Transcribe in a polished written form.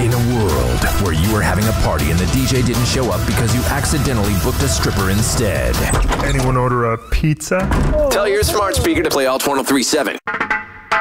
In a world where you were having a party and the DJ didn't show up because you accidentally booked a stripper instead. Anyone order a pizza? Tell your smart speaker to play Alt 1037.